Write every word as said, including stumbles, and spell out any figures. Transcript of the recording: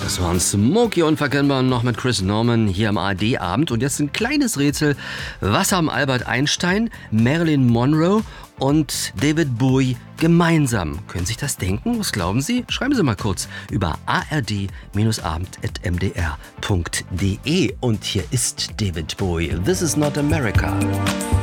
Das waren Smokey unverkennbar noch mit Chris Norman hier am A R D-Abend. Und jetzt ein kleines Rätsel. Was haben Albert Einstein, Marilyn Monroe und David Bowie gemeinsam? Können Sie sich das denken? Was glauben Sie? Schreiben Sie mal kurz über a r d abend at m d r punkt d e. Und hier ist David Bowie. This is not America.